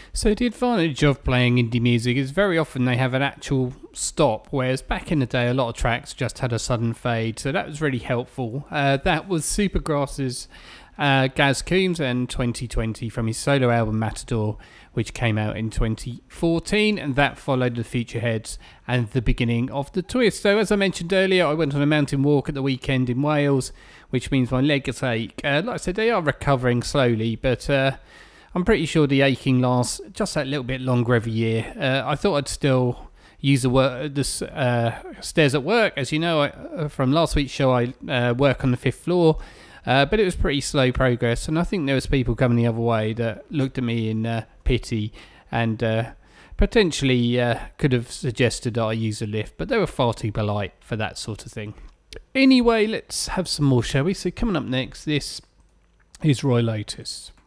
So the advantage of playing indie music is very often they have an actual stop, whereas back in the day a lot of tracks just had a sudden fade, so that was really helpful. That was Supergrass's Gaz Coombs and 2020 from his solo album Matador, which came out in 2014, and that followed the Futureheads and the beginning of the Twist. So as I mentioned earlier, I went on a mountain walk at the weekend in Wales, which means my legs ache. Like I said, they are recovering slowly, but I'm pretty sure the aching lasts just that little bit longer every year. I thought I'd still use the stairs at work. As you know, from last week's show, I work on the 5th floor. But it was pretty slow progress, and I think there was people coming the other way that looked at me in pity and potentially could have suggested that I use a lift, but they were far too polite for that sort of thing. Anyway, let's have some more, shall we? So coming up next, this is Roy Lotus.